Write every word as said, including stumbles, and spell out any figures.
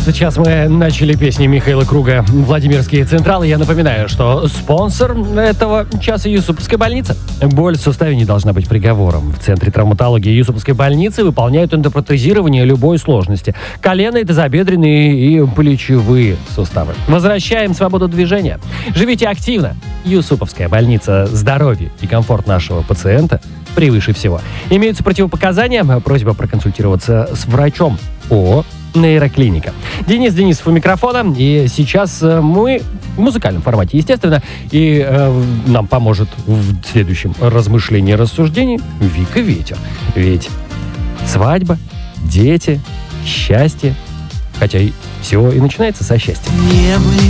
этот час мы начали песни Михаила Круга «Владимирские Централы». Я напоминаю, что спонсор этого часа — Юсуповская больница. Боль в суставе не должна быть приговором. В Центре травматологии Юсуповской больницы выполняют эндопротезирование любой сложности. Коленные, тазобедренные и плечевые суставы. Возвращаем свободу движения. Живите активно. Юсуповская больница. Здоровье и комфорт нашего пациента превыше всего. Имеются противопоказания. Просьба проконсультироваться с врачом. ООО «Нейроклиника». Денис Денисов у микрофона. И сейчас мы в музыкальном формате, естественно. И э, нам поможет в следующем размышлении и рассуждении Вика Ветер. Ведь свадьба, дети, счастье. Хотя и все и начинается со счастья. Небо